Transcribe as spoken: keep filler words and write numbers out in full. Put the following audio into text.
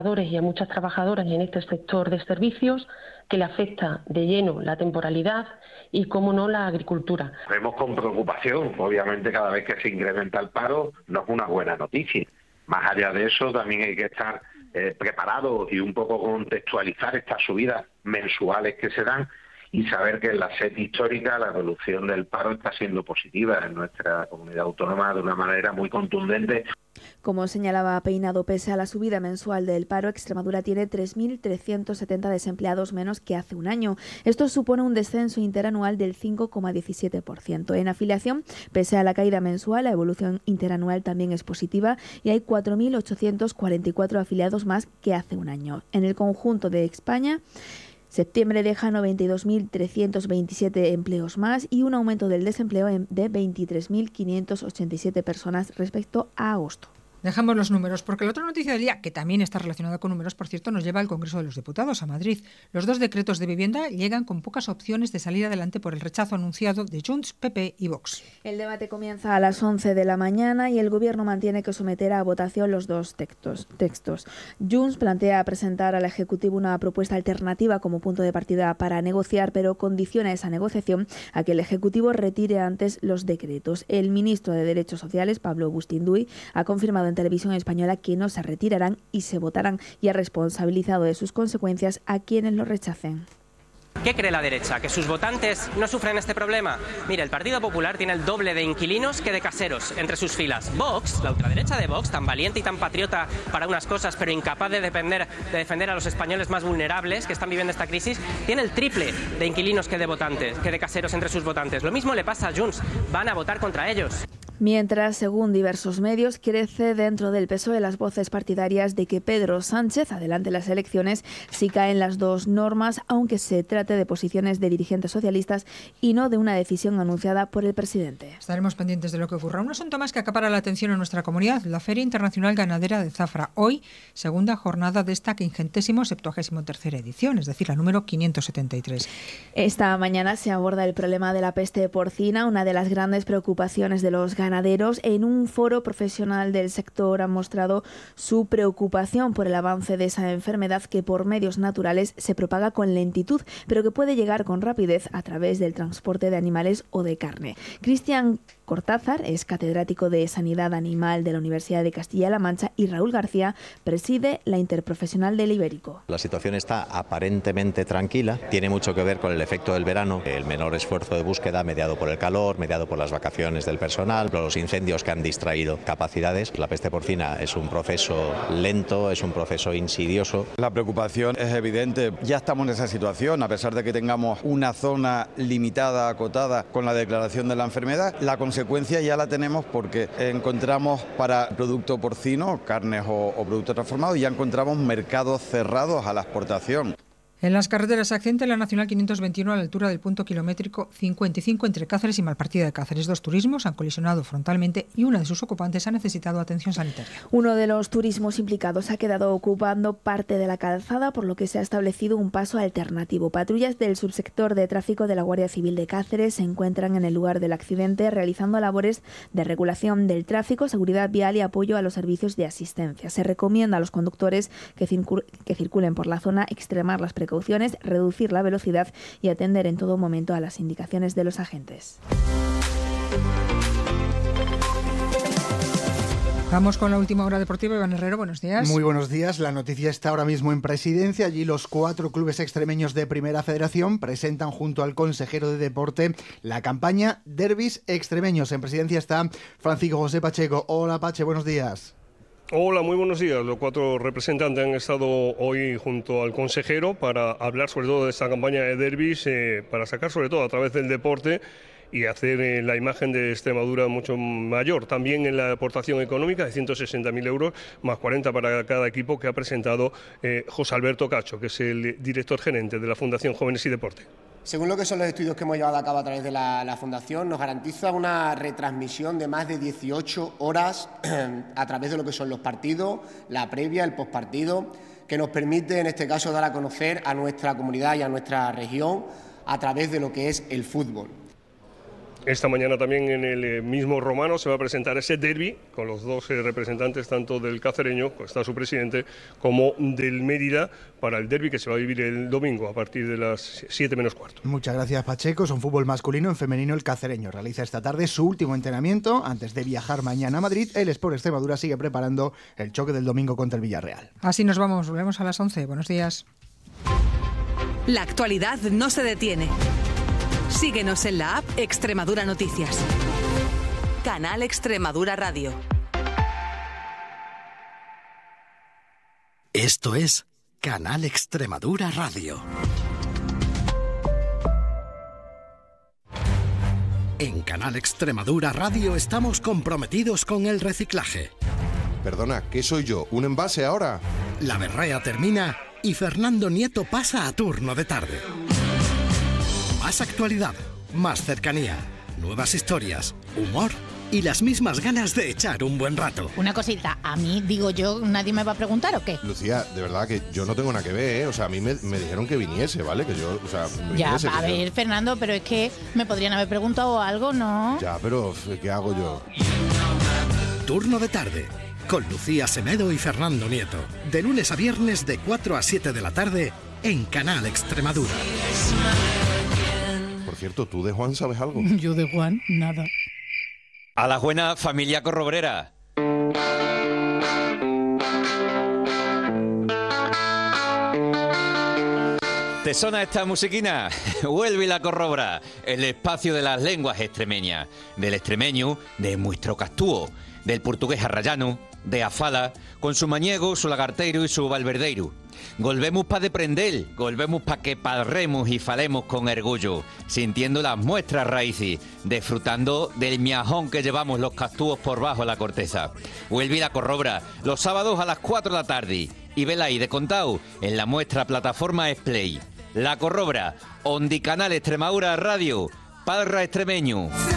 y a muchas trabajadoras en este sector de servicios que le afecta de lleno la temporalidad y, cómo no, la agricultura. Vemos con preocupación, obviamente cada vez que se incrementa el paro no es una buena noticia. Más allá de eso, también hay que estar eh, preparados y un poco contextualizar estas subidas mensuales que se dan y saber que en la S E P histórica la evolución del paro está siendo positiva en nuestra comunidad autónoma de una manera muy contundente. Como señalaba Peinado, pese a la subida mensual del paro, Extremadura tiene tres mil trescientos setenta desempleados menos que hace un año. Esto supone un descenso interanual del cinco coma diecisiete por ciento. En afiliación, pese a la caída mensual, la evolución interanual también es positiva y hay cuatro mil ochocientos cuarenta y cuatro afiliados más que hace un año. En el conjunto de España, septiembre deja noventa y dos mil trescientos veintisiete empleos más y un aumento del desempleo de veintitrés mil quinientas ochenta y siete personas respecto a agosto. Dejamos los números, porque la otra noticia del día, que también está relacionada con números, por cierto, nos lleva al Congreso de los Diputados, a Madrid. Los dos decretos de vivienda llegan con pocas opciones de salir adelante por el rechazo anunciado de Junts, P P y Vox. El debate comienza a las once de la mañana y el Gobierno mantiene que someter a votación los dos textos. textos. Junts plantea presentar al Ejecutivo una propuesta alternativa como punto de partida para negociar, pero condiciona esa negociación a que el Ejecutivo retire antes los decretos. El ministro de Derechos Sociales, Pablo Bustinduy, ha confirmado en Televisión Española que no se retirarán y se votarán, y ha responsabilizado de sus consecuencias a quienes lo rechacen. ¿Qué cree la derecha? ¿Que sus votantes no sufren este problema? Mire, el Partido Popular tiene el doble de inquilinos que de caseros entre sus filas. Vox, la ultraderecha de Vox, tan valiente y tan patriota para unas cosas, pero incapaz de defender, de defender a los españoles más vulnerables que están viviendo esta crisis, tiene el triple de inquilinos que de votantes, que de caseros entre sus votantes. Lo mismo le pasa a Junts. Van a votar contra ellos. Mientras, según diversos medios, crece dentro del P S O E las voces partidarias de que Pedro Sánchez adelante las elecciones si caen las dos normas, aunque se trate de posiciones de dirigentes socialistas y no de una decisión anunciada por el presidente. Estaremos pendientes de lo que ocurra. Un asunto más que acapara la atención en nuestra comunidad, la Feria Internacional Ganadera de Zafra. Hoy, segunda jornada de esta quingentésimo septuagésimo tercera edición, es decir, la número quinientos setenta y tres. Esta mañana se aborda el problema de la peste porcina, una de las grandes preocupaciones de los ganaderos. En un foro profesional del sector han mostrado su preocupación por el avance de esa enfermedad que por medios naturales se propaga con lentitud, pero que puede llegar con rapidez a través del transporte de animales o de carne. Cristian Cortázar es catedrático de Sanidad Animal de la Universidad de Castilla-La Mancha y Raúl García preside la Interprofesional del Ibérico. La situación está aparentemente tranquila, tiene mucho que ver con el efecto del verano, el menor esfuerzo de búsqueda mediado por el calor, mediado por las vacaciones del personal, los incendios que han distraído capacidades. La peste porcina es un proceso lento, es un proceso insidioso. La preocupación es evidente, ya estamos en esa situación, a pesar de que tengamos una zona limitada, acotada con la declaración de la enfermedad, la consecuencia ya la tenemos porque encontramos para producto porcino, carnes o, o productos transformados, ya encontramos mercados cerrados a la exportación. En las carreteras se accidenta la Nacional quinientos veintiuno a la altura del punto kilométrico cincuenta y cinco entre Cáceres y Malpartida de Cáceres. Dos turismos han colisionado frontalmente y una de sus ocupantes ha necesitado atención sanitaria. Uno de los turismos implicados ha quedado ocupando parte de la calzada, por lo que se ha establecido un paso alternativo. Patrullas del subsector de tráfico de la Guardia Civil de Cáceres se encuentran en el lugar del accidente realizando labores de regulación del tráfico, seguridad vial y apoyo a los servicios de asistencia. Se recomienda a los conductores que, circul- que circulen por la zona extremar las precauciones, reducir la velocidad y atender en todo momento a las indicaciones de los agentes. Vamos con la última hora deportiva. Iván Herrero, buenos días. Muy buenos días. La noticia está ahora mismo en Presidencia. Allí los cuatro clubes extremeños de Primera Federación presentan junto al consejero de Deporte la campaña Derbis Extremeños. En Presidencia está Francisco José Pacheco. Hola Pache, buenos días. Hola, muy buenos días. Los cuatro representantes han estado hoy junto al consejero para hablar sobre todo de esta campaña de derbis, eh, para sacar sobre todo a través del deporte y hacer eh, la imagen de Extremadura mucho mayor. También en la aportación económica de ciento sesenta mil euros, más cuarenta para cada equipo, que ha presentado eh, José Alberto Cacho, que es el director gerente de la Fundación Jóvenes y Deporte. Según lo que son los estudios que hemos llevado a cabo a través de la, la Fundación, nos garantiza una retransmisión de más de dieciocho horas a través de lo que son los partidos, la previa, el postpartido, que nos permite en este caso dar a conocer a nuestra comunidad y a nuestra región a través de lo que es el fútbol. esta mañana también en el mismo Romano se va a presentar ese derbi con los dos eh, representantes tanto del Cacereño, que está su presidente, como del Mérida, para el derbi que se va a vivir el domingo a partir de las siete menos cuarto. Muchas gracias, Pacheco. Son fútbol masculino. En femenino, el Cacereño realiza esta tarde su último entrenamiento antes de viajar mañana a Madrid. El Sport Extremadura sigue preparando el choque del domingo contra el Villarreal. Así nos vamos, volvemos a las once. Buenos días. La actualidad no se detiene. Síguenos en la app Extremadura Noticias. Canal Extremadura Radio. Esto es Canal Extremadura Radio. En Canal Extremadura Radio estamos comprometidos con el reciclaje. Perdona, ¿qué soy yo? ¿Un envase ahora? La berrea termina y Fernando Nieto pasa a turno de tarde. Más actualidad, más cercanía, nuevas historias, humor y las mismas ganas de echar un buen rato. Una cosita, a mí, digo yo, ¿nadie me va a preguntar o qué? Lucía, de verdad que yo no tengo nada que ver, ¿eh? O sea, a mí me, me dijeron que viniese, ¿vale? Que yo, o sea, me Ya, viniese, a que ver, yo... Fernando, pero es que me podrían haber preguntado algo, ¿no? Ya, pero ¿qué hago yo? Turno de tarde, con Lucía Semedo y Fernando Nieto. De lunes a viernes de cuatro a siete de la tarde en Canal Extremadura. Por cierto, ¿tú de Juan sabes algo? Yo de Juan, nada. A la buena familia corrobrera. ¿Te suena esta musiquina? Vuelve la corrobra, el espacio de las lenguas extremeñas, del extremeño, de nuestro castúo, del portugués arrayano, de afala, con su mañego, su lagarteiro y su valverdeiro. Volvemos pa' deprender, volvemos pa' que parremos y falemos con orgullo, sintiendo las muestras raíces, disfrutando del miajón que llevamos los castúos por bajo la corteza. Vuelve la corrobra, los sábados a las cuatro de la tarde, y vela ahí de contado en la muestra plataforma Splay. La corrobra, Ondi Canal Extremadura Radio, Parra Extremeño.